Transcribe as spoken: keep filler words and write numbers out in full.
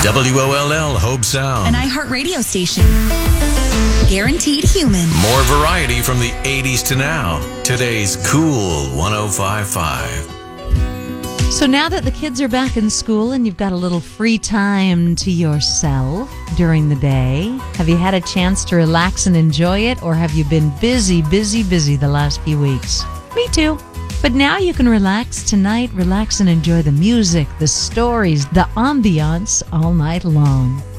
W O L L Hope Sound. An iHeart radio station. Guaranteed human. More variety from the eighties to now. Today's Cool one oh five point five. So now that the kids are back in school and you've got a little free time to yourself during the day, have you had a chance to relax and enjoy it, or have you been busy, busy, busy the last few weeks? Me too. But now you can relax tonight, relax and enjoy the music, the stories, the ambiance all night long.